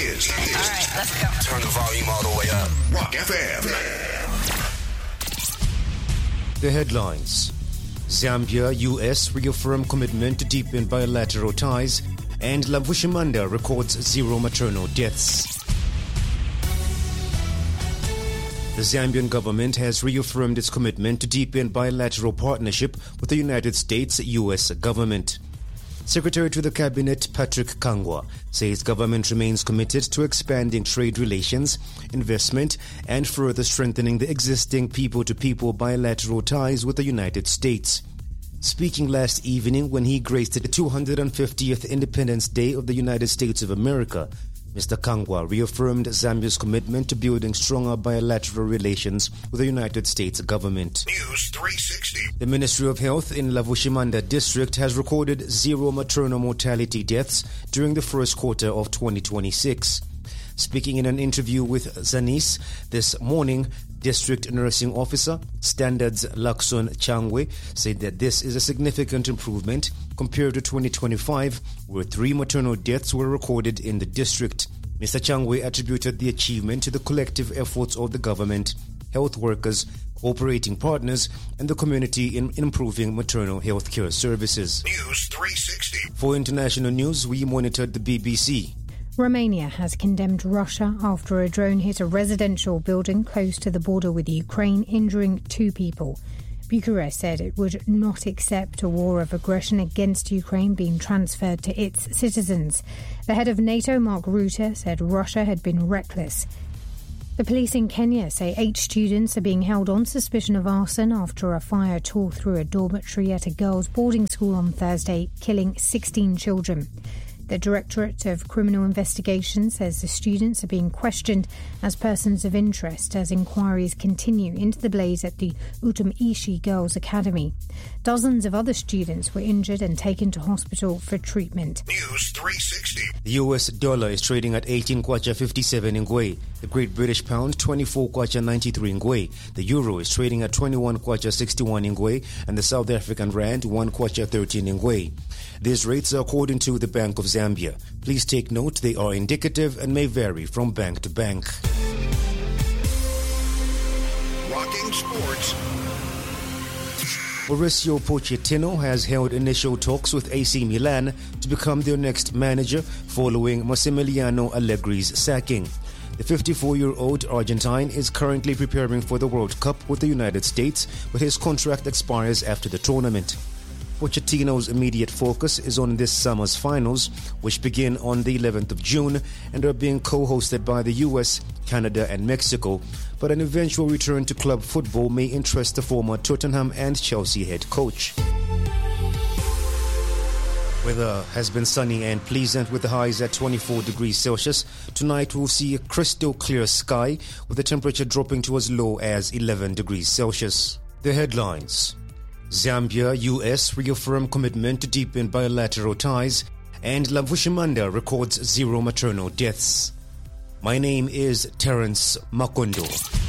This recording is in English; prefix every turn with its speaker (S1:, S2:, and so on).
S1: is.
S2: All right, let's go.
S1: Turn the volume all the way up. Rock FM.
S3: The headlines. Zambia, U.S. reaffirm commitment to deepen bilateral ties, and Lavushimanda records 0 maternal deaths. The Zambian government has reaffirmed its commitment to deepen bilateral partnership with the United States U.S. government. Secretary to the Cabinet Patrick Kangwa says government remains committed to expanding trade relations, investment, and further strengthening the existing people-to-people bilateral ties with the United States. Speaking last evening when he graced the 250th Independence Day of the United States of America, Mr. Kangwa reaffirmed Zambia's commitment to building stronger bilateral relations with the United States government.
S1: News 360.
S3: The Ministry of Health in Lavushimanda district has recorded 0 maternal mortality deaths during the first quarter of 2026. Speaking in an interview with Zanis this morning, District Nursing Officer Standards Lakson Changwe said that this is a significant improvement compared to 2025, where 3 maternal deaths were recorded in the district. Mr. Changwe attributed the achievement to the collective efforts of the government, health workers, cooperating partners, and the community in improving maternal health care services.
S1: News 360.
S3: For international news, we monitored the BBC.
S4: Romania has condemned Russia after a drone hit a residential building close to the border with Ukraine, injuring 2 people. Bucharest said it would not accept a war of aggression against Ukraine being transferred to its citizens. The head of NATO, Mark Rutte, said Russia had been reckless. The police in Kenya say 8 students are being held on suspicion of arson after a fire tore through a dormitory at a girls' boarding school on Thursday, killing 16 children. The Directorate of Criminal Investigation says the students are being questioned as persons of interest as inquiries continue into the blaze at the Utumishi Girls' Academy. Dozens of other students were injured and taken to hospital for treatment.
S1: News 360.
S3: The US dollar is trading at 18 kwacha 57 ngwe. The Great British Pound 24 kwacha 93 ngwe. The Euro is trading at 21 kwacha 61 ngwe, and the South African Rand 1 kwacha 13 ngwe. These rates are according to the Bank of Zambia. Please take note they are indicative and may vary from bank to bank.
S1: Rocking sports.
S3: Mauricio Pochettino has held initial talks with AC Milan to become their next manager following Massimiliano Allegri's sacking. The 54-year-old Argentine is currently preparing for the World Cup with the United States, but his contract expires after the tournament. Pochettino's immediate focus is on this summer's finals, which begin on the 11th of June and are being co-hosted by the US, Canada and Mexico, but an eventual return to club football may interest the former Tottenham and Chelsea head coach. Weather has been sunny and pleasant with the highs at 24 degrees Celsius. Tonight we'll see a crystal clear sky with the temperature dropping to as low as 11 degrees Celsius. The headlines. Zambia, U.S. reaffirm commitment to deepen bilateral ties, and Lavushimanda records 0 maternal deaths. My name is Terence Makondo.